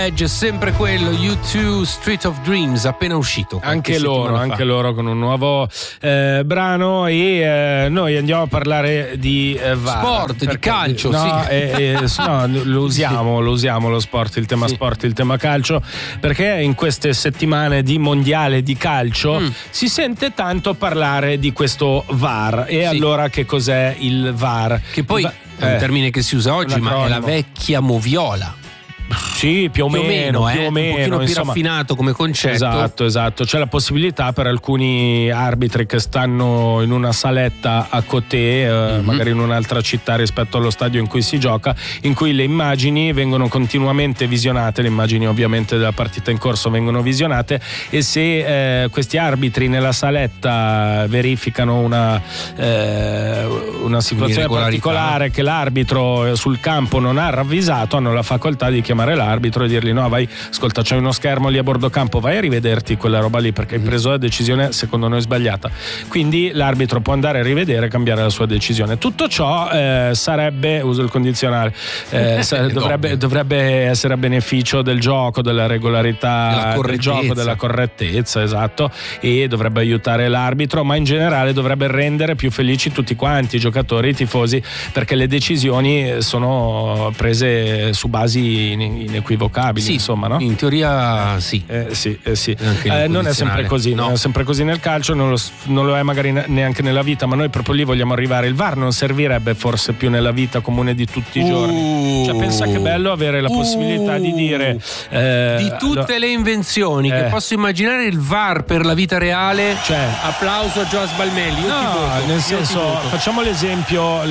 C'è sempre quello, U2 Street of Dreams, appena uscito. Anche loro con un nuovo brano, e noi andiamo a parlare di VAR. Sport, di calcio, no, sì. No, lo usiamo lo sport, il tema sport, il tema calcio, perché in queste settimane di mondiale di calcio si sente tanto parlare di questo VAR. E allora che cos'è il VAR? Che poi è un termine che si usa oggi, ma è la vecchia moviola. Sì, più o meno, un pochino più insomma, raffinato come concetto. Esatto. C'è la possibilità per alcuni arbitri che stanno in una saletta a Côté, magari in un'altra città rispetto allo stadio in cui si gioca, in cui le immagini vengono continuamente visionate, le immagini ovviamente della partita in corso vengono visionate, e se questi arbitri nella saletta verificano una situazione particolare che l'arbitro sul campo non ha ravvisato, hanno la facoltà di chiamare l'arbitro e dirgli: no, vai, ascolta, c'è uno schermo lì a bordo campo, vai a rivederti quella roba lì perché hai preso la decisione secondo noi sbagliata. Quindi l'arbitro può andare a rivedere e cambiare la sua decisione. Tutto ciò sarebbe, uso il condizionale, dovrebbe essere a beneficio del gioco, della regolarità del gioco, della correttezza, esatto, e dovrebbe aiutare l'arbitro, ma in generale dovrebbe rendere più felici tutti quanti, i giocatori, i tifosi, perché le decisioni sono prese su basi inequivocabili, insomma, no? In teoria sì. Non è sempre così, non è sempre così nel calcio, non lo è magari neanche nella vita, ma noi proprio lì vogliamo arrivare. Il VAR non servirebbe forse più nella vita comune di tutti i giorni? Cioè, pensa che bello avere la possibilità di dire di tutte le invenzioni che posso immaginare, il VAR per la vita reale, cioè applauso a Gio Sbalmelli. Nel senso, facciamo l'esempio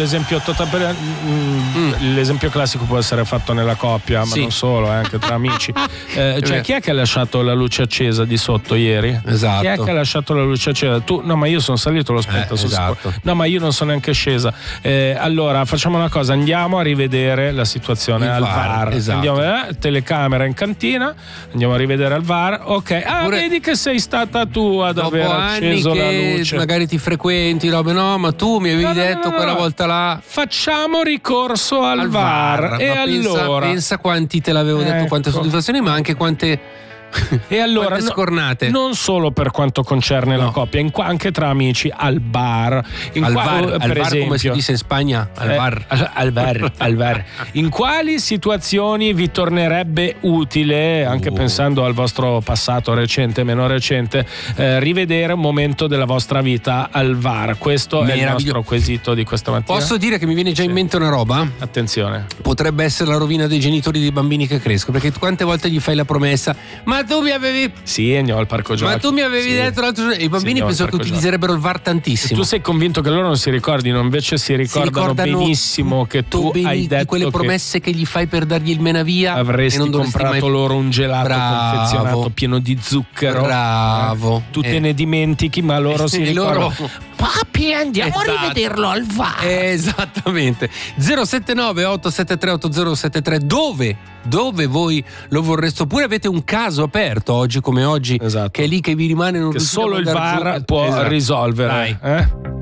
l'esempio classico può essere fatto nella coppia, ma non solo, anche tra amici. Cioè, chi è che ha lasciato la luce accesa di sotto ieri? Esatto. Chi è che ha lasciato la luce accesa? Tu? No, ma io sono salito, l'ho spenta. Esatto. No, ma io non sono neanche scesa. Allora facciamo una cosa, andiamo a rivedere la situazione al VAR. Esatto. Andiamo telecamera in cantina, andiamo a rivedere al VAR. Ok, vedi che sei stata tu ad aver acceso la luce. Magari ti frequenti, no, ma tu mi avevi detto quella volta là. Facciamo ricorso al VAR. E allora pensa quanti te l'avevo detto, quante soddisfazioni, ma anche quante e allora scornate. Non solo per quanto concerne la coppia, anche tra amici, al bar. Al bar, come si dice in Spagna, al bar. In quali situazioni vi tornerebbe utile, anche pensando al vostro passato recente, meno recente, rivedere un momento della vostra vita al VAR? Questo è il nostro quesito di questa mattina. Posso dire che mi viene già in mente una roba? Attenzione. Potrebbe essere la rovina dei genitori dei bambini che crescono, perché quante volte gli fai la promessa: ma tu mi avevi. Sì, andiamo al parco giochi. Ma tu mi avevi detto l'altro giorno. I bambini penso che utilizzerebbero il VAR tantissimo. E tu sei convinto che loro non si ricordino, invece si ricordano benissimo che tu hai detto di quelle promesse che gli fai per dargli il menavia. Avresti comprato loro un gelato confezionato pieno di zucchero. Bravo. Tu te ne dimentichi, ma loro si ricordano. Papi, andiamo a rivederlo al VAR. Esattamente. 079 873 8073. Dove voi lo vorreste, oppure avete un caso aperto oggi come oggi, che è lì che vi rimane, non che solo il VAR può risolvere.